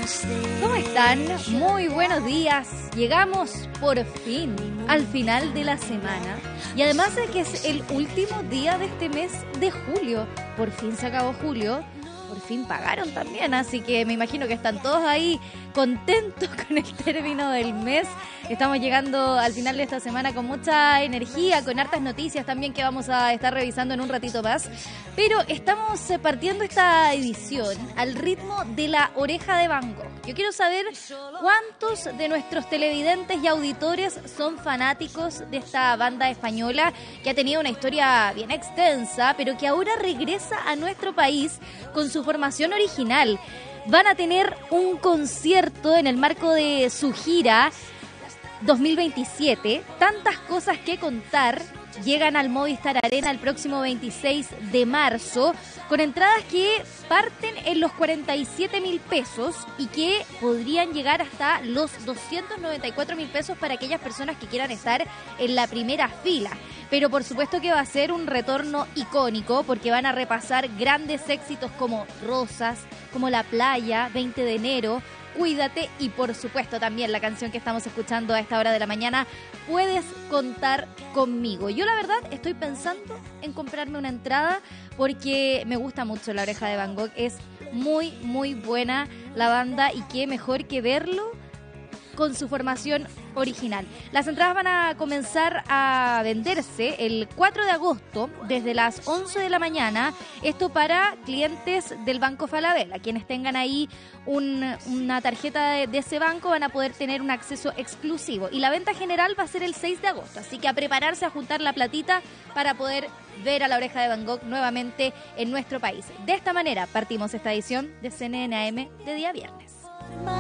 ¿Cómo están? Muy buenos días. Llegamos por fin al final de la semana y además de que es el último día de este mes de julio. Por fin se acabó julio, por fin pagaron también, así que me imagino que están todos ahí contentos con el término del mes. Estamos llegando al final de esta semana con mucha energía, con hartas noticias también que vamos a estar revisando en un ratito más. Pero estamos partiendo esta edición al ritmo de la oreja de Van Gogh. Yo quiero saber cuántos de nuestros televidentes y auditores son fanáticos de esta banda española que ha tenido una historia bien extensa, pero que ahora regresa a nuestro país con su formación original. Van a tener un concierto en el marco de su gira 2027, tantas cosas que contar. Llegan al Movistar Arena el próximo 26 de marzo con entradas que parten en los 47.000 pesos y que podrían llegar hasta los 294.000 pesos para aquellas personas que quieran estar en la primera fila. Pero por supuesto que va a ser un retorno icónico porque van a repasar grandes éxitos como Rosas, como La Playa, 20 de enero, Cuídate y por supuesto también la canción que estamos escuchando a esta hora de la mañana, Puedes contar conmigo. Yo la verdad estoy pensando en comprarme una entrada porque me gusta mucho La Oreja de Van Gogh. Es muy, muy buena la banda y qué mejor que verlo con su formación original. Las entradas van a comenzar a venderse el 4 de agosto desde las 11 de la mañana. Esto para clientes del Banco Falabella. Quienes tengan ahí una tarjeta de ese banco van a poder tener un acceso exclusivo. Y la venta general va a ser el 6 de agosto. Así que a prepararse, a juntar la platita para poder ver a La Oreja de Van Gogh nuevamente en nuestro país. De esta manera partimos esta edición de CNN AM de día viernes.